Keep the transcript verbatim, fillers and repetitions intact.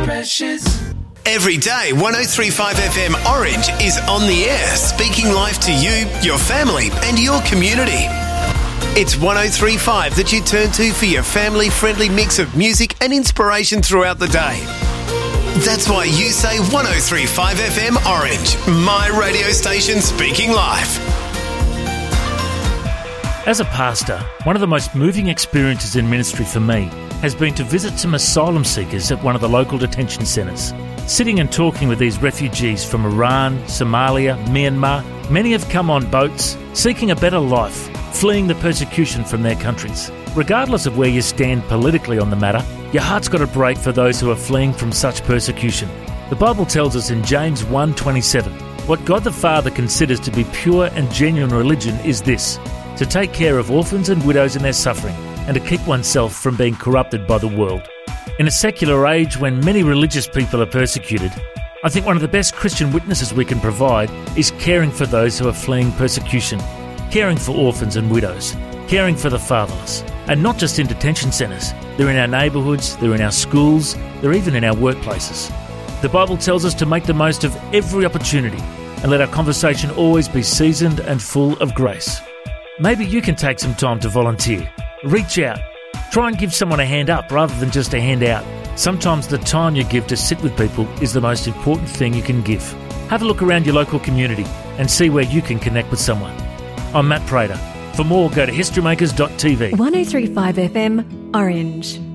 Precious. Every day, one oh three point five F M Orange is on the air, speaking life to you, your family and your community. It's one oh three point five that you turn to for your family-friendly mix of music and inspiration throughout the day. That's why you say one oh three point five F M Orange, my radio station speaking life. As a pastor, one of the most moving experiences in ministry for me has been to visit some asylum seekers at one of the local detention centres. Sitting and talking with these refugees from Iran, Somalia, Myanmar, many have come on boats seeking a better life, fleeing the persecution from their countries. Regardless of where you stand politically on the matter, your heart's got to break for those who are fleeing from such persecution. The Bible tells us in James one twenty-seven, what God the Father considers to be pure and genuine religion is this, to take care of orphans and widows in their suffering, and to keep oneself from being corrupted by the world. In a secular age when many religious people are persecuted, I think one of the best Christian witnesses we can provide is caring for those who are fleeing persecution, caring for orphans and widows, caring for the fatherless, and not just in detention centres. They're in our neighbourhoods, they're in our schools, they're even in our workplaces. The Bible tells us to make the most of every opportunity and let our conversation always be seasoned and full of grace. Maybe you can take some time to volunteer. Reach out. Try and give someone a hand up rather than just a hand out. Sometimes the time you give to sit with people is the most important thing you can give. Have a look around your local community and see where you can connect with someone. I'm Matt Prater. For more, go to historymakers dot t v. one oh three point five F M, Orange.